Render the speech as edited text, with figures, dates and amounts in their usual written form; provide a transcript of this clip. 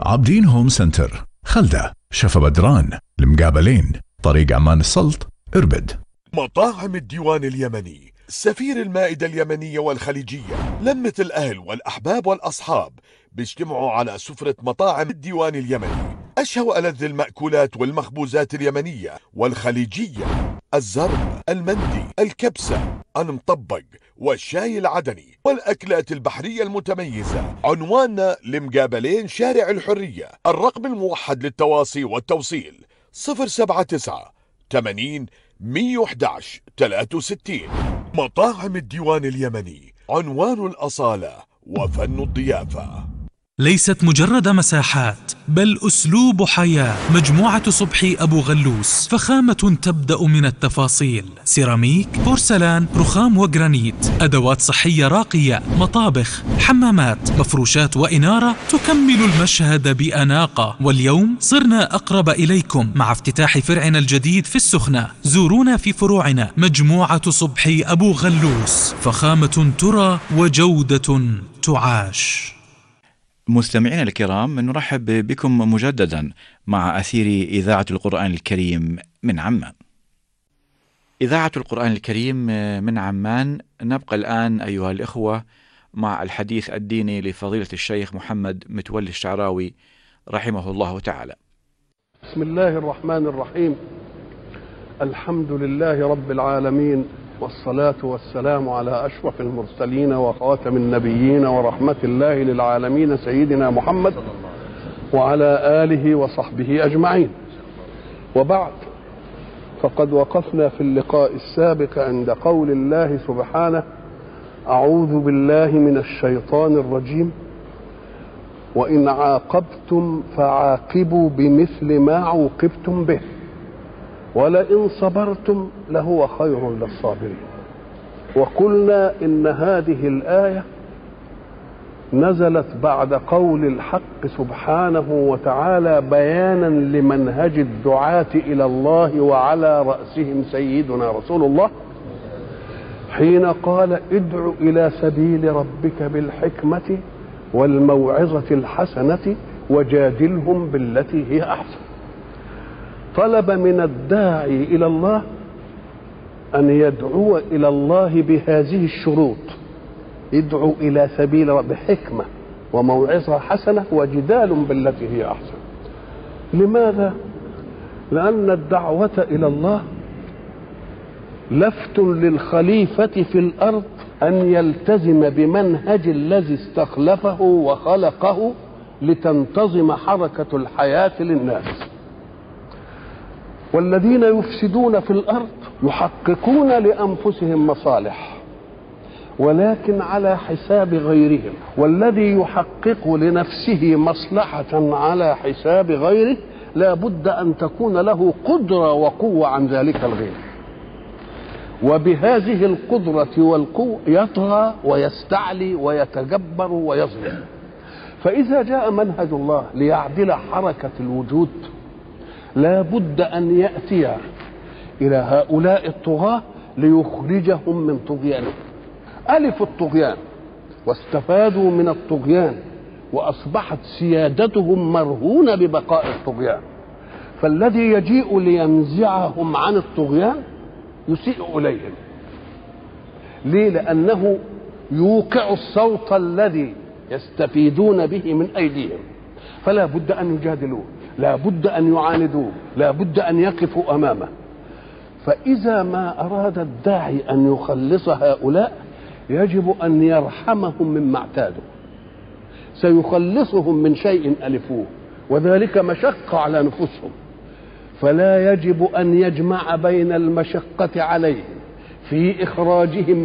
عابدين هوم سنتر، خلدة، شفا بدران، المقابلين، طريق عمان السلط، اربد. مطاعم الديوان اليمني، سفير المائدة اليمنية والخليجية، لمة الأهل والأحباب والأصحاب بيجتمعوا على سفرة مطاعم الديوان اليمني. أشهى وألذ المأكولات والمخبوزات اليمنية والخليجية، الزرب، المندي، الكبسة، المطبق والشاي العدني والأكلات البحرية المتميزة. عنواننا لمقابلين شارع الحرية. الرقم الموحد للتواصي والتوصيل 079 80 111 63. مطاعم الديوان اليمني، عنوان الأصالة وفن الضيافة. ليست مجرد مساحات بل أسلوب حياة. مجموعة صبحي أبو غلوس، فخامة تبدأ من التفاصيل. سيراميك، بورسلان، رخام وجرانيت، أدوات صحية راقية، مطابخ، حمامات، مفروشات وإنارة تكمل المشهد بأناقة. واليوم صرنا أقرب إليكم مع افتتاح فرعنا الجديد في السخنة. زورونا في فروعنا. مجموعة صبحي أبو غلوس، فخامة ترى وجودة تعاش. مستمعينا الكرام، نرحب بكم مجددا مع أثير إذاعة القرآن الكريم من عمان. إذاعة القرآن الكريم من عمان. نبقى الآن أيها الإخوة مع الحديث الديني لفضيلة الشيخ محمد متولي الشعراوي رحمه الله تعالى. بسم الله الرحمن الرحيم. الحمد لله رب العالمين، والصلاة والسلام على أشرف المرسلين وخاتم النبيين ورحمة الله للعالمين سيدنا محمد وعلى آله وصحبه أجمعين. وبعد، فقد وقفنا في اللقاء السابق عند قول الله سبحانه: أعوذ بالله من الشيطان الرجيم، وإن عاقبتم فعاقبوا بمثل ما عوقبتم به ولئن صبرتم لهو خير للصابرين. وقلنا إن هذه الآية نزلت بعد قول الحق سبحانه وتعالى بيانا لمنهج الدعاة إلى الله، وعلى رأسهم سيدنا رسول الله، حين قال: ادع إلى سبيل ربك بالحكمة والموعظة الحسنة وجادلهم بالتي هي أحسن. طلب من الداعي إلى الله أن يدعو إلى الله بهذه الشروط: يدعو إلى سبيل بحكمة وموعظة حسنة وجدال بالتي هي أحسن. لماذا؟ لأن الدعوة إلى الله لفت للخليفة في الأرض أن يلتزم بمنهج الذي استخلفه وخلقه لتنتظم حركة الحياة للناس. والذين يفسدون في الأرض يحققون لأنفسهم مصالح ولكن على حساب غيرهم، والذي يحقق لنفسه مصلحة على حساب غيره لا بد أن تكون له قدرة وقوة عن ذلك الغير، وبهذه القدرة والقوة يطغى ويستعلي ويتجبر ويظلم. فإذا جاء منهج الله ليعدل حركة الوجود لا بد أن يأتي إلى هؤلاء الطغاة ليخرجهم من طغيانهم. ألف الطغيان واستفادوا من الطغيان وأصبحت سيادتهم مرهونة ببقاء الطغيان، فالذي يجيء لينزعهم عن الطغيان يسيء إليهم. ليه؟ لأنه يوقع الصوت الذي يستفيدون به من أيديهم، فلا بد أن يجادلوه، لا بد أن يعاندوه، لا بد أن يقفوا أمامه. فإذا ما أراد الداعي أن يخلص هؤلاء يجب أن يرحمهم مما اعتادوا. سيخلصهم من شيء ألفوه وذلك مشقة على نفوسهم، فلا يجب أن يجمع بين المشقة عليهم في إخراجهم